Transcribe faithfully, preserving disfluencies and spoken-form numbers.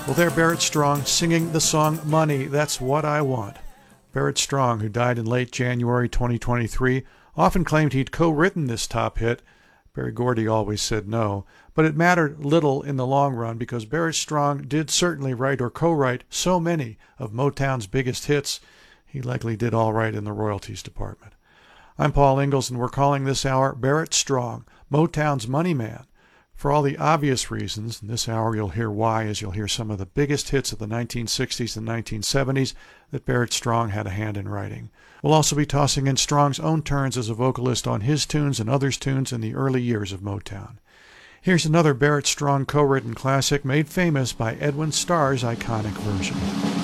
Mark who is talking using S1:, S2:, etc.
S1: Well, there Barrett Strong singing the song Money, That's What I Want. Barrett Strong, who died in late January twenty twenty-three, often claimed he'd co-written this top hit. Berry Gordy always said no, but it mattered little in the long run because Barrett Strong did certainly write or co-write so many of Motown's biggest hits, he likely did all right in the royalties department. I'm Paul Ingalls, and we're calling this hour Barrett Strong, Motown's Money Man. For all the obvious reasons, in this hour you'll hear why as you'll hear some of the biggest hits of the nineteen sixties and nineteen seventies that Barrett Strong had a hand in writing. We'll also be tossing in Strong's own turns as a vocalist on his tunes and others' tunes in the early years of Motown. Here's another Barrett Strong co-written classic made famous by Edwin Starr's iconic version.